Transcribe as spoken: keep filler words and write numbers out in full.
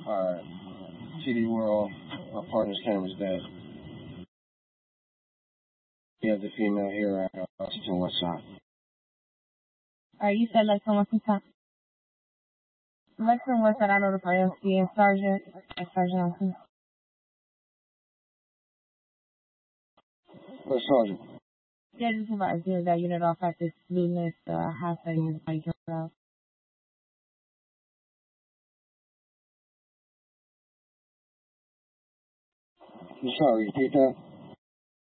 Alright. T D World, my partner's camera's dead. We have the female here at uh, Lexington Westside. Alright, you said Lexington one more time. Lexington Westside, I notify M C and Sergeant, uh, Sergeant Johnson. Where's Sergeant? Yeah, just about to that unit off at this Lunas, uh, half setting is like out. I'm sorry, repeat that?